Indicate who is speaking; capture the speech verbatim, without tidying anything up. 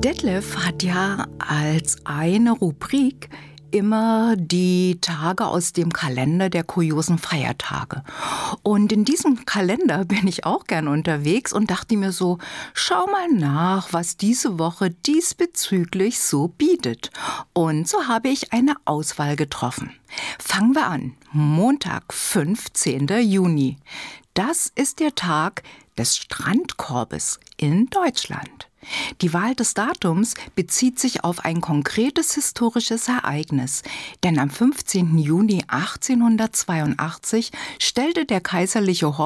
Speaker 1: Detlef hat ja als eine Rubrik immer die Tage aus dem Kalender der kuriosen Feiertage. Und in diesem Kalender bin ich auch gern unterwegs und dachte mir so, schau mal nach, was diese Woche diesbezüglich so bietet. Und so habe ich eine Auswahl getroffen. Fangen wir an. Montag, fünfzehnten Juni. Das ist der Tag des Strandkorbes in Deutschland. Die Wahl des Datums bezieht sich auf ein konkretes historisches Ereignis, denn am fünfzehnten Juni achtzehnhundertzweiundachtzig stellte der kaiserliche